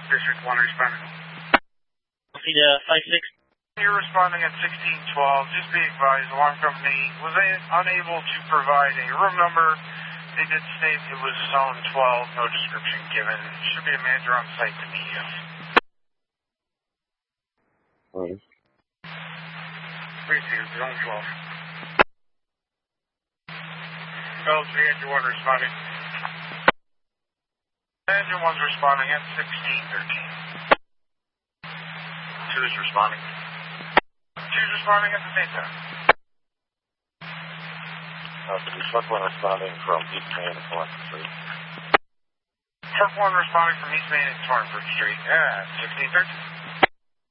District 1 responding. See the 5-6. You're responding at 1612. Just be advised, alarm company was unable to provide a room number. They did state it was zone 12, no description given. Should be a manager on site to meet you. Right. Received, zone 12. Bells, Engine 1 responding. Engine 1's responding at 1613. 2 is responding. 2's responding at the same time. Truck 1 responding from East Main and Torrenford Street. Truck 1 responding from East Main and Torrenford Street at 1613.